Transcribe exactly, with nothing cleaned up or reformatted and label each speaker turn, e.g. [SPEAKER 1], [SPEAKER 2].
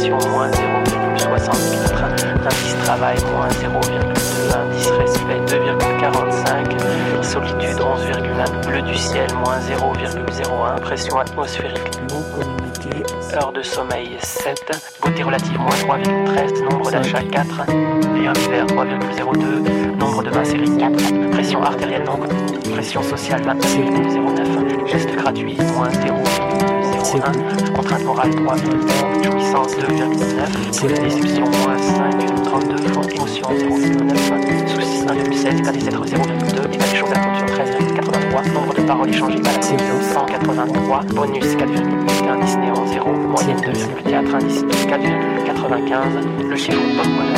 [SPEAKER 1] éducation, moins zéro virgule soixante-quatre, indice travail, moins zéro virgule deux, indice respect, deux virgule quarante-cinq, solitude, onze virgule un, bleu du ciel, moins zéro virgule zéro un, pression atmosphérique, non communiquée, heure de sommeil, sept, beauté relative, moins trois virgule treize, nombre d'achats, quatre, rayon hiver, trois virgule zéro deux, nombre de mains série, quatre, pression artérielle, non communiquée, pression sociale, vingt-neuf virgule zéro neuf, geste gratuit, moins zéro virgule zéro un, contrainte morale, trois virgule trente, jouissance, deux virgule neuf, déception, moins cinq virgule trente-deux, faute, émotion, zéro virgule neuf, soucis, un virgule seize, état des êtres, zéro virgule deux, état des choses, la culture, treize virgule quatre-vingt-trois, nombre de paroles échangées, à la cent quatre-vingt-trois, bonus, quatre virgule huit, indice néant, zéro, moyenne, deux virgule quatre, indice, quatre virgule quatre-vingt-quinze, le chiffre porte-monnaie,